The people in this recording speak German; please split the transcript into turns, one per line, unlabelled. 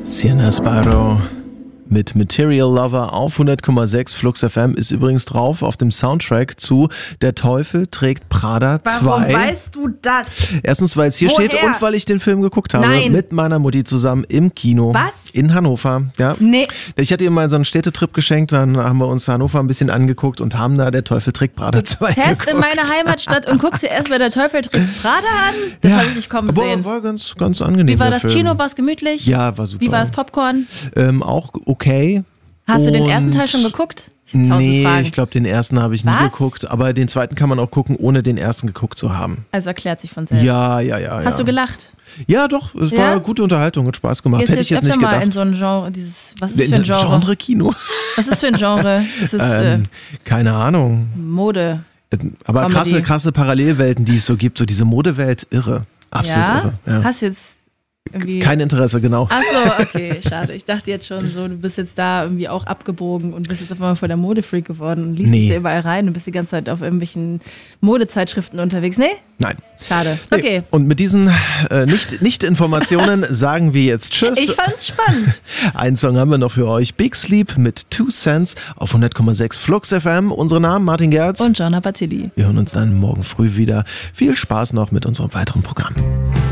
Sienna Sparrow mit Material Lover auf 100,6 Flux FM ist übrigens drauf auf dem Soundtrack zu Der Teufel trägt Prada 2.
Warum weißt du das?
Erstens, weil es hier steht und weil ich den Film geguckt habe.
Nein.
Mit meiner Mutti zusammen im Kino.
Was?
In Hannover. Ja.
Nee.
Ich hatte ihr mal so einen Städtetrip geschenkt, dann haben wir uns Hannover ein bisschen angeguckt und haben da Der Teufel trägt Prada 2
Fährst
geguckt.
in meine Heimatstadt und guckst dir erst mal Der Teufel trägt Prada an? Das habe ich nicht kommen sehen.
War ganz angenehm.
Wie war das
Film.
Kino? War es gemütlich?
Ja, war super.
Wie war das Popcorn?
Auch okay.
Hast du den
Und
ersten Teil schon geguckt? Ich hab 1000
Nee,
Fragen.
ich glaube, den ersten habe ich nie
Was?
geguckt, aber den zweiten kann man auch gucken, ohne den ersten geguckt zu haben.
Also erklärt sich von selbst.
Ja.
Hast du gelacht?
Ja, doch, es
Ja?
war gute Unterhaltung, hat Spaß gemacht.
Gehst du
Hätte ich jetzt
öfter
nicht
mal
gedacht.
in so ein Genre, was ist das für ein Genre?
Genre-Kino?
Was ist für ein Genre? Das ist
Keine Ahnung.
Mode.
Aber
Comedy.
krasse Parallelwelten, die es so gibt, so diese Modewelt, irre. Absolut
Ja?
irre. Ja.
Hast jetzt irgendwie...
Kein Interesse, genau.
Ach so, okay, schade. Ich dachte jetzt schon so, du bist jetzt da irgendwie auch abgebogen und bist jetzt auf einmal voll der Modefreak geworden und liest
Nee.
da überall rein und bist die ganze Zeit auf irgendwelchen Modezeitschriften unterwegs. Nee?
Nein.
Schade.
Nee.
Okay.
Und mit diesen Nicht-Informationen sagen wir jetzt Tschüss.
Ich fand's spannend.
Einen Song haben wir noch für euch. Big Sleep mit 2 Cents auf 100,6 Flux FM. Unsere Namen Martin Gerz.
Und Gianna Batilli.
Wir hören uns dann morgen früh wieder. Viel Spaß noch mit unserem weiteren Programm.